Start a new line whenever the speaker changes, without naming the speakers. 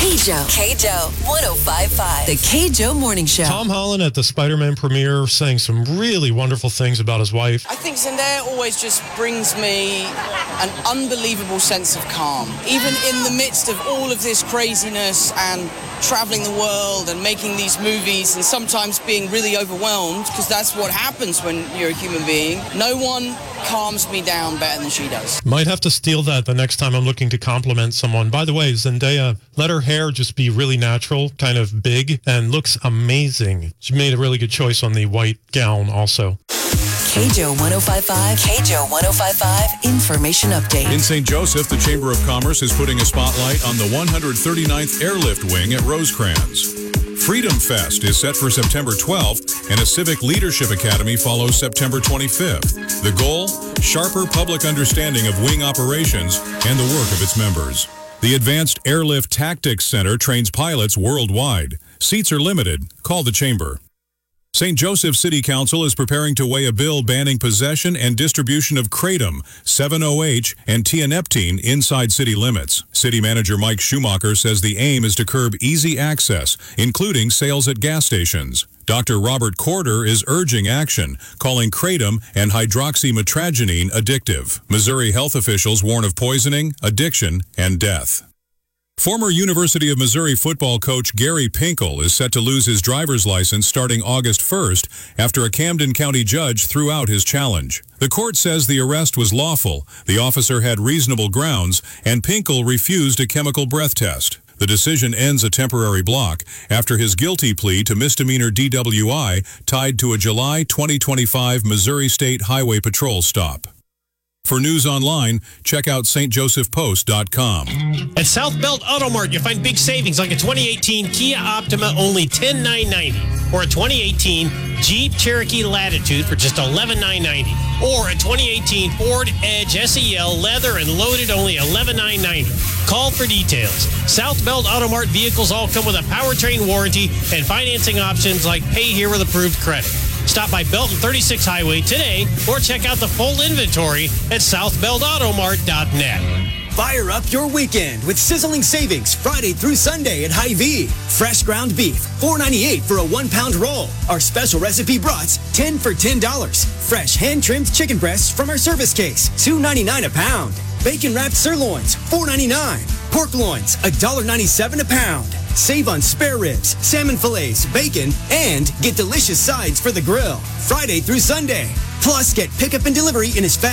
KJO 105.5. The KJO Morning Show.
Tom Holland at the Spider-Man premiere saying some really wonderful things about his wife.
I think Zendaya always just brings me an unbelievable sense of calm. Even in the midst of all of this craziness and traveling the world and making these movies and sometimes being really overwhelmed, because that's what happens when you're a human being, no one calms me down better than she does.
Might have to steal that the next time I'm looking to compliment someone. By the way, Zendaya, let her hair just be really natural, kind of big, and looks amazing. She made a really good choice on the white gown also.
KJO 105.5, KJO 105.5 Information Update.
In St. Joseph, the Chamber of Commerce is putting a spotlight on the 139th Airlift Wing at Rosecrans. Freedom Fest is set for September 12th, and a Civic Leadership Academy follows September 25th. The goal? Sharper public understanding of wing operations and the work of its members. The Advanced Airlift Tactics Center trains pilots worldwide. Seats are limited. Call the Chamber. St. Joseph City Council is preparing to weigh a bill banning possession and distribution of kratom, 7-OH, and tianeptine inside city limits. City Manager Mike Schumacher says the aim is to curb easy access, including sales at gas stations. Dr. Robert Corder is urging action, calling kratom and hydroxymetragenine addictive. Missouri health officials warn of poisoning, addiction, and death. Former University of Missouri football coach Gary Pinkel is set to lose his driver's license starting August 1st after a Camden County judge threw out his challenge. The court says the arrest was lawful, the officer had reasonable grounds, and Pinkel refused a chemical breath test. The decision ends a temporary block after his guilty plea to misdemeanor DWI tied to a July 2025 Missouri State Highway Patrol stop. For news online, check out stjosephpost.com.
At South Belt Auto Mart, you'll find big savings like a 2018 Kia Optima, only $10,990, or a 2018 Jeep Cherokee Latitude for just $11,990, or a 2018 Ford Edge SEL leather and loaded, only $11,990. Call for details. South Belt Auto Mart vehicles all come with a powertrain warranty and financing options like pay here with approved credit. Stop by Belton 36 Highway today or check out the full inventory at southbeltautomart.net.
Fire up your weekend with sizzling savings Friday through Sunday at Hy-Vee. Fresh ground beef, $4.98 for a 1-pound roll. Our special recipe brats, 10 for $10. Fresh hand-trimmed chicken breasts from our service case, $2.99 a pound. Bacon-wrapped sirloins, $4.99. Pork loins, $1.97 a pound. Save on spare ribs, salmon fillets, bacon, and get delicious sides for the grill. Friday through Sunday. Plus, get pickup and delivery in as fast